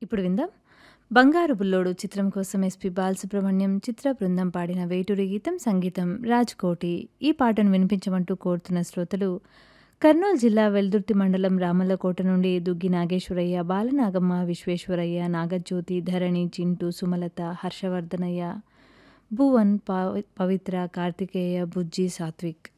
ఇప్పుడు విందాం 'బంగారు బుల్లోడు' చిత్రం కోసం ఎస్పి బాలసుబ్రహ్మణ్యం, చిత్ర బృందం పాడిన వేటూరి గీతం, సంగీతం రాజ్‌కోటి. ఈ పాటను వినిపించమంటూ కోరుతున్న శ్రోతలు కర్నూలు జిల్లా వెల్దుర్తి మండలం రామల్లకోట నుండి దుగ్గి నాగేశ్వరయ్య, బాలనాగమ్మ, విశ్వేశ్వరయ్య, నాగజ్యోతి, ధరణి, చింటూ, సుమలత, హర్షవర్ధనయ్య, భువన్, పవిత్ర, కార్తికేయ, బుజ్జి, సాత్విక్.